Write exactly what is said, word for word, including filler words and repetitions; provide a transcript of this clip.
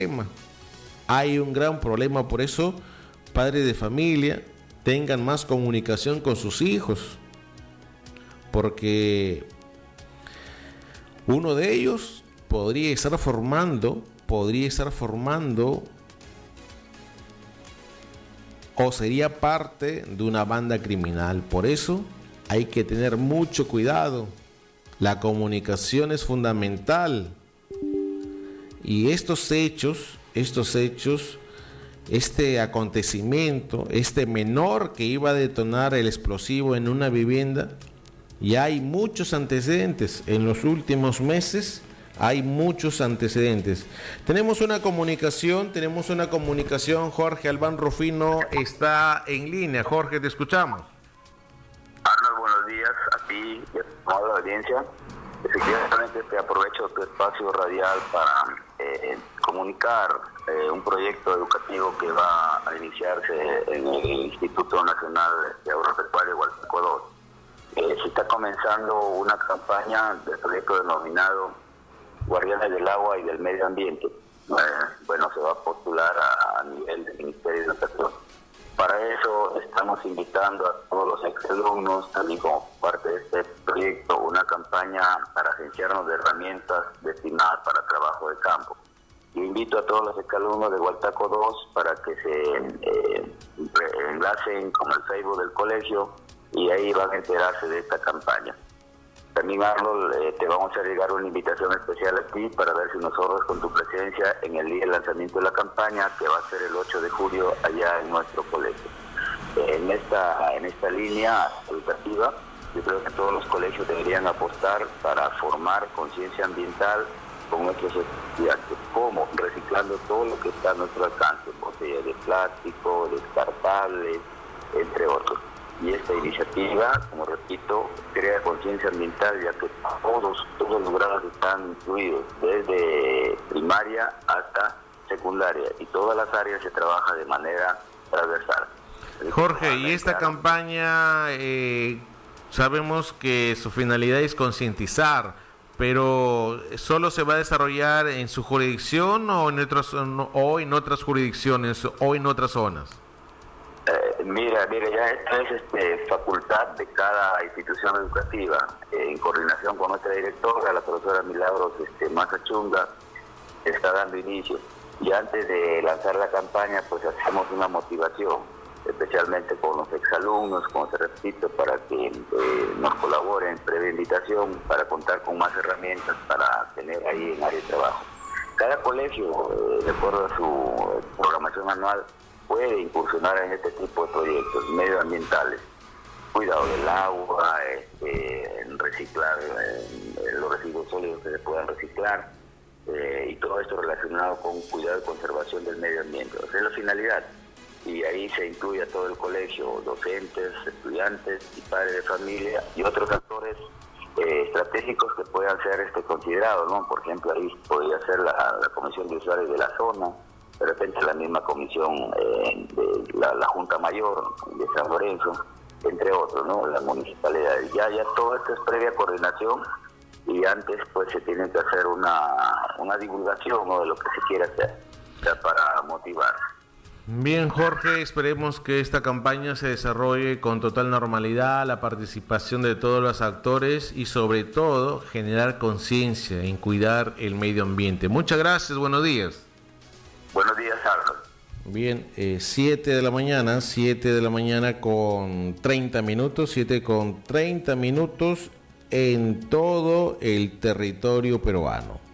Hay un gran problema, por eso, padres de familia, tengan más comunicación con sus hijos, porque uno de ellos podría estar formando, podría estar formando o sería parte de una banda criminal. Por eso hay que tener mucho cuidado. La comunicación es fundamental. Y estos hechos, estos hechos, este acontecimiento, este menor que iba a detonar el explosivo en una vivienda, ya hay muchos antecedentes. En los últimos meses hay muchos antecedentes. Tenemos una comunicación, tenemos una comunicación. Jorge Albán Rufino está en línea. Jorge, te escuchamos. Arnold, buenos días a ti y a toda la audiencia. Efectivamente, te aprovecho tu espacio radial para eh, comunicar eh, un proyecto educativo que va a iniciarse en el Instituto Nacional de Agropecuaria Hualtaco dos. Eh, se está comenzando una campaña del proyecto denominado Guardianes del Agua y del Medio Ambiente. Eh, bueno, se va a postular a, a nivel del Ministerio de Educación. Para eso estamos invitando a todos los exalumnos, también como parte de este proyecto, una campaña para agenciarnos de herramientas destinadas para trabajo de campo. Yo invito a todos los exalumnos de Hualtaco dos para que se eh, enlacen con el Facebook del colegio y ahí van a enterarse de esta campaña. También, Arnold, eh, te vamos a llegar una invitación especial a ti para ver si nos honras con tu presencia en el día del lanzamiento de la campaña, que va a ser el ocho de julio allá en nuestro colegio. Eh, en esta en esta línea educativa, yo creo que todos los colegios deberían apostar para formar conciencia ambiental con nuestros estudiantes. ¿Cómo? Reciclando todo lo que está a nuestro alcance, botellas de plástico, descartables, entre otros. Y esta iniciativa, como repito, crea conciencia ambiental, ya que todos, todos los grados están incluidos, desde primaria hasta secundaria, y todas las áreas se trabaja de manera transversal. Jorge, y esta campaña, eh, sabemos que su finalidad es concientizar, pero ¿solo se va a desarrollar en su jurisdicción o en otras, o en otras jurisdicciones o en otras zonas? Eh, mira, mira, ya esto es este, facultad de cada institución educativa, eh, en coordinación con nuestra directora, la profesora Milagros este, Mazachunga, está dando inicio. Y antes de lanzar la campaña, pues hacemos una motivación, especialmente con los exalumnos, como se repito, para que eh, nos colaboren, previa invitación, para contar con más herramientas para tener ahí en área de trabajo. Cada colegio, eh, de acuerdo a su programación anual, puede incursionar en este tipo de proyectos medioambientales, cuidado del agua, este, reciclar eh, los residuos sólidos que se puedan reciclar, eh, y todo esto relacionado con cuidado y conservación del medio ambiente. Esa es la finalidad, y ahí se incluye a todo el colegio, docentes, estudiantes y padres de familia y otros actores eh, estratégicos que puedan ser este, considerados, ¿no? Por ejemplo, ahí podría ser la, la Comisión de Usuarios de la Zona, de repente la misma comisión eh, de la, la Junta Mayor de San Lorenzo, entre otros, ¿no? La municipalidad. Ya, ya todo esto es previa coordinación, y antes pues se tiene que hacer una, una divulgación, ¿no?, de lo que se quiere hacer, o sea, para motivar. Bien, Jorge, esperemos que esta campaña se desarrolle con total normalidad, la participación de todos los actores y sobre todo generar conciencia en cuidar el medio ambiente. Muchas gracias, buenos días. Buenos días, Carlos. Bien, eh, siete de la mañana, siete de la mañana con treinta minutos, siete con treinta minutos en todo el territorio peruano.